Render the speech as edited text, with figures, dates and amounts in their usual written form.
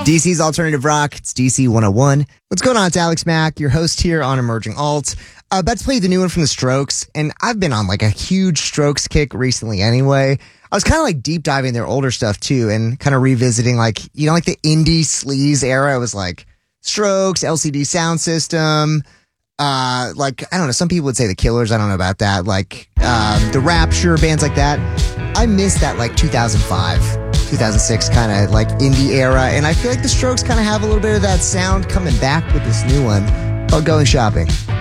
DC's Alternative Rock. It's DC 101. What's going on? It's Alex Mack, your host here on Emerging Alt. About to play the new one from The Strokes, and I've been on like a huge Strokes kick recently anyway. I was kind of like deep diving their older stuff too, and kind of revisiting like, you know, like the indie sleaze era. It was like Strokes, LCD Sound System, like, I don't know, some people would say The Killers. I don't know about that. Like, The Rapture, bands like that. I miss that like 2005, 2006 kind of like indie era. And I feel like The Strokes kind of have a little bit of that sound coming back with this new one called Going Shopping.